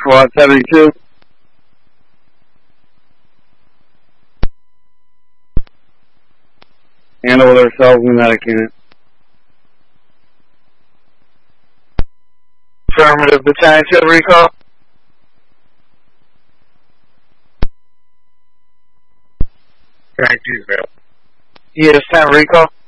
Squad 72. Handle with ourselves in the medic unit. Affirmative, battalion 2 recall. Thank you, Bill. ES 10 recall.